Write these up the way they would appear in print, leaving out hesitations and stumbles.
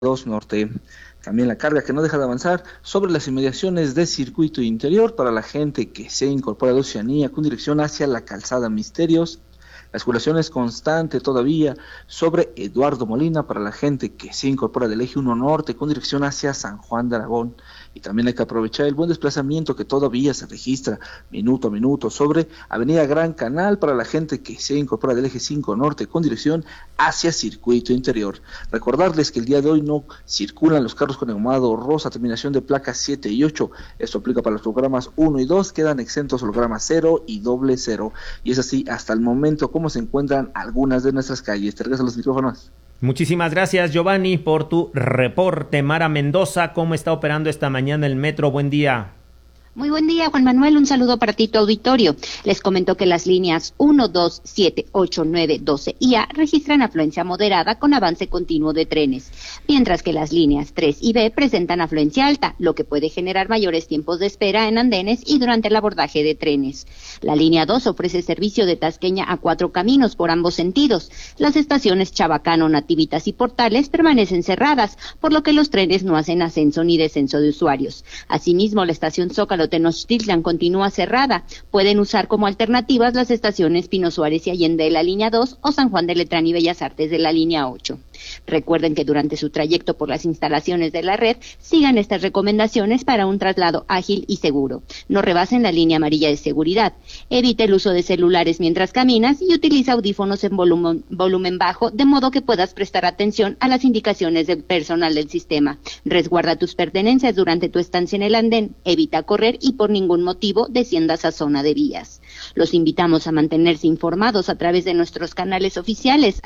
2 Norte. También la carga que no deja de avanzar sobre las inmediaciones de circuito interior para la gente que se incorpora de Oceanía con dirección hacia la calzada Misterios. La circulación es constante todavía sobre Eduardo Molina para la gente que se incorpora del eje 1 Norte con dirección hacia San Juan de Aragón. Y también hay que aprovechar el buen desplazamiento que todavía se registra minuto a minuto sobre Avenida Gran Canal para la gente que se incorpora del eje 5 Norte con dirección hacia circuito interior. Recordarles que el día de hoy no circulan los carros con neumado rosa, terminación de placas 7 y 8. Esto aplica para los programas 1 y 2, quedan exentos los programas 0 y 00. Y es así hasta el momento como se encuentran algunas de nuestras calles. Te regreso los micrófonos. Muchísimas gracias, Giovanni, por tu reporte. Mara Mendoza, ¿cómo está operando esta mañana el metro? Buen día. Muy buen día, Juan Manuel, un saludo para ti, tu auditorio. Les comento que las líneas 1, 2, 7, 8, 9, 12 y A registran afluencia moderada con avance continuo de trenes, mientras que las líneas 3 y B presentan afluencia alta, lo que puede generar mayores tiempos de espera en andenes y durante el abordaje de trenes. La línea 2 ofrece servicio de Tasqueña a 4 caminos por ambos sentidos. Las estaciones Chabacano, Nativitas y Portales permanecen cerradas, por lo que los trenes no hacen ascenso ni descenso de usuarios. Asimismo, la estación Zócalo Tenochtitlan continúa cerrada. Pueden usar como alternativas las estaciones Pino Suárez y Allende de la línea 2 o San Juan de Letrán y Bellas Artes de la línea 8. Recuerden que durante su trayecto por las instalaciones de la red, sigan estas recomendaciones para un traslado ágil y seguro. No rebasen la línea amarilla de seguridad. Evite el uso de celulares mientras caminas y utiliza audífonos en volumen bajo, de modo que puedas prestar atención a las indicaciones del personal del sistema. Resguarda tus pertenencias durante tu estancia en el andén. Evita correr y por ningún motivo desciendas a zona de vías. Los invitamos a mantenerse informados a través de nuestros canales oficiales,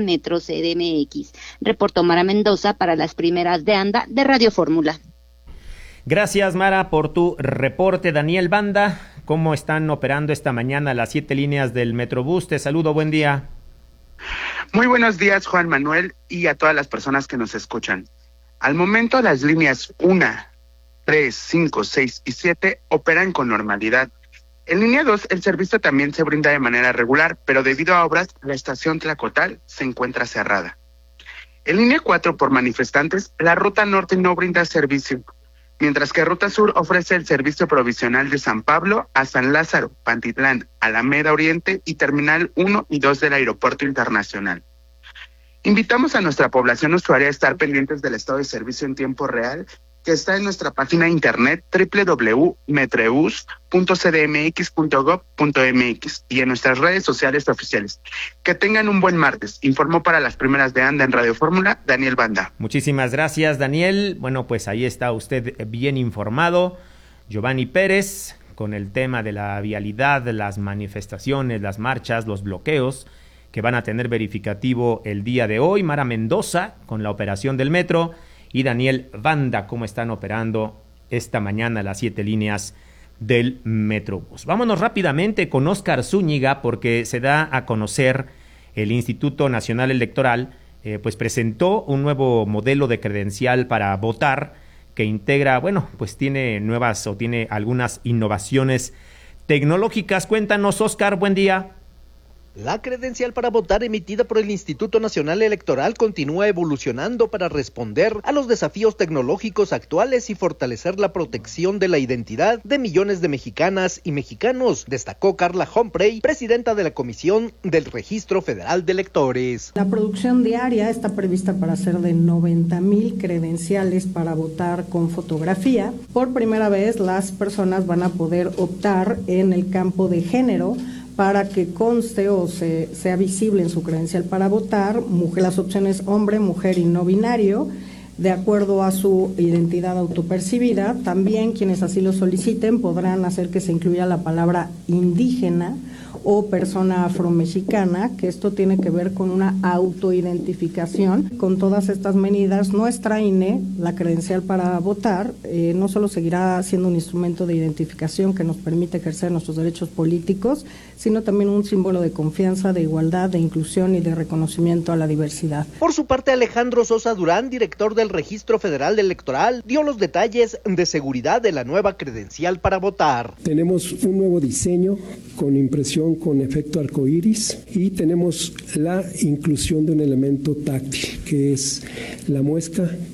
@MetroCDMX. Reportó Mara Mendoza para las primeras de anda de Radio Fórmula. Gracias, Mara, por tu reporte. Daniel Banda, ¿cómo están operando esta mañana las 7 líneas del Metrobús? Te saludo, buen día. Muy buenos días, Juan Manuel, y a todas las personas que nos escuchan. Al momento, las líneas 1, 3, 5, 6 y 7 operan con normalidad. En línea 2, el servicio también se brinda de manera regular, pero debido a obras, la estación Tlacotal se encuentra cerrada. En línea 4, por manifestantes, la ruta norte no brinda servicio, mientras que ruta sur ofrece el servicio provisional de San Pablo a San Lázaro, Pantitlán, Alameda Oriente y Terminal 1 y 2 del Aeropuerto Internacional. Invitamos a nuestra población usuaria a estar pendientes del estado de servicio en tiempo real, que está en nuestra página de internet www.metrebus.cdmx.gov.mx y en nuestras redes sociales oficiales. Que tengan un buen martes. Informó para las primeras de anda en Radio Fórmula, Daniel Banda. Muchísimas gracias, Daniel. Bueno, pues ahí está usted bien informado. Giovanni Pérez, con el tema de la vialidad, las manifestaciones, las marchas, los bloqueos que van a tener verificativo el día de hoy. Mara Mendoza, con la operación del metro. Y Daniel Banda, cómo están operando esta mañana las 7 líneas del Metrobús. Vámonos rápidamente con Óscar Zúñiga, porque se da a conocer el Instituto Nacional Electoral, pues presentó un nuevo modelo de credencial para votar que integra, bueno, pues tiene algunas innovaciones tecnológicas. Cuéntanos, Óscar, buen día. La credencial para votar emitida por el Instituto Nacional Electoral continúa evolucionando para responder a los desafíos tecnológicos actuales y fortalecer la protección de la identidad de millones de mexicanas y mexicanos, destacó Carla Humphrey, presidenta de la Comisión del Registro Federal de Electores. La producción diaria está prevista para ser de 90,000 credenciales para votar con fotografía. Por primera vez, las personas van a poder optar en el campo de género para que conste o sea visible en su credencial para votar las opciones hombre, mujer y no binario, de acuerdo a su identidad autopercibida. También quienes así lo soliciten podrán hacer que se incluya la palabra indígena o persona afromexicana, que esto tiene que ver con una autoidentificación. Con todas estas medidas, nuestra INE, la credencial para votar, no solo seguirá siendo un instrumento de identificación que nos permite ejercer nuestros derechos políticos, sino también un símbolo de confianza, de igualdad, de inclusión y de reconocimiento a la diversidad. Por su parte, Alejandro Sosa Durán, director del Registro Federal Electoral, dio los detalles de seguridad de la nueva credencial para votar. Tenemos un nuevo diseño con impresión impresión con efecto arcoíris y tenemos la inclusión de un elemento táctil, que es la muesca